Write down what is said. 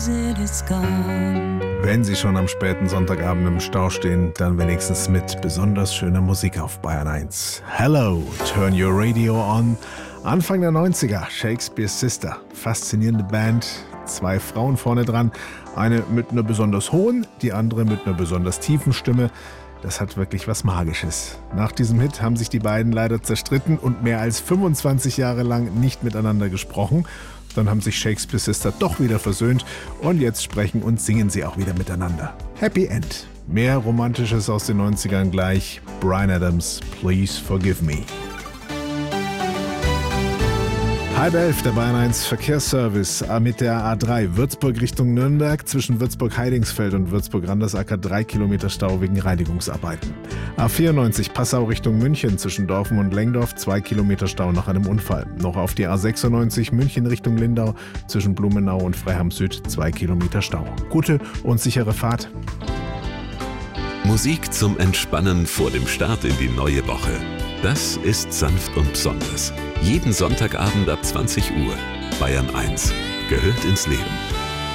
Wenn Sie schon am späten Sonntagabend im Stau stehen, dann wenigstens mit besonders schöner Musik auf Bayern 1. Hello, turn your radio on. Anfang der 90er, Shakespeare's Sister. Faszinierende Band, 2 Frauen vorne dran. Eine mit einer besonders hohen, die andere mit einer besonders tiefen Stimme. Das hat wirklich was Magisches. Nach diesem Hit haben sich die beiden leider zerstritten und mehr als 25 Jahre lang nicht miteinander gesprochen. Dann haben sich Shakespeare's Sister doch wieder versöhnt und jetzt sprechen und singen sie auch wieder miteinander. Happy End. Mehr Romantisches aus den 90ern gleich. Bryan Adams, Please Forgive Me. 10:30, der Bayern 1 Verkehrsservice mit der A3 Würzburg Richtung Nürnberg, zwischen Würzburg-Heidingsfeld und Würzburg-Randersacker 3 Kilometer Stau wegen Reinigungsarbeiten. A94 Passau Richtung München, zwischen Dorfen und Lengdorf 2 Kilometer Stau nach einem Unfall. Noch auf die A96 München Richtung Lindau, zwischen Blumenau und Freiham Süd 2 Kilometer Stau. Gute und sichere Fahrt. Musik zum Entspannen vor dem Start in die neue Woche. Das ist sanft und besonders. Jeden Sonntagabend ab 20 Uhr. Bayern 1 gehört ins Leben.